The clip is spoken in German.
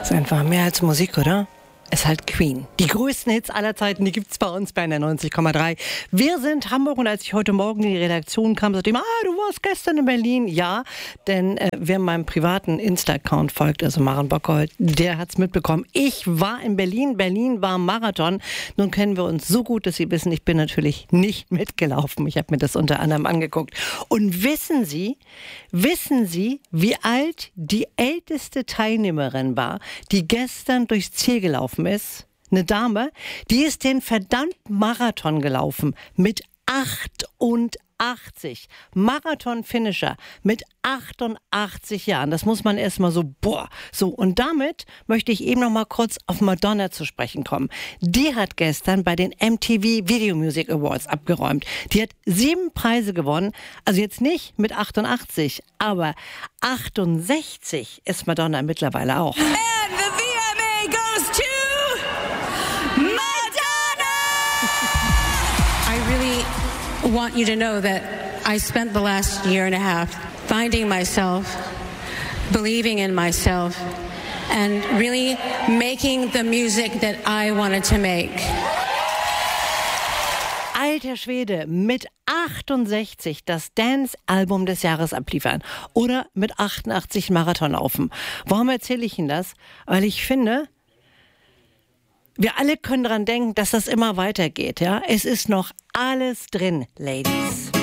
Ist einfach mehr als Musik, oder? Ist halt Queen. Die größten Hits aller Zeiten, die gibt's bei uns bei der 90,3. Wir sind Hamburg und als ich heute Morgen in die Redaktion kam, sagte ich, du warst gestern in Berlin. Ja, denn wer meinem privaten Insta-Account folgt, also Maren Bockhold, der hat's mitbekommen. Ich war in Berlin. Berlin war Marathon. Nun kennen wir uns so gut, dass Sie wissen, ich bin natürlich nicht mitgelaufen. Ich habe mir das unter anderem angeguckt. Und wissen Sie, wie alt die älteste Teilnehmerin war, die gestern durchs Ziel gelaufen ist? Eine Dame, die ist den verdammten Marathon gelaufen mit 88. Marathon-Finisher mit 88 Jahren. Das muss man erstmal so, So, und damit möchte ich eben noch mal kurz auf Madonna zu sprechen kommen. Die hat gestern bei den MTV Video Music Awards abgeräumt. Die hat 7 Preise gewonnen. Also jetzt nicht mit 88, aber 68 ist Madonna mittlerweile auch. And the VMA goes to Madonna! I really want you to know that I spent the last year and a half finding myself, believing in myself, and really making the music that I wanted to make. Alter Schwede, mit 68 das Dance-Album des Jahres abliefern oder mit 88 Marathon laufen. Warum erzähle ich Ihnen das? Weil ich finde, wir alle können daran denken, dass das immer weitergeht. Ja? Es ist noch alles drin, Ladies.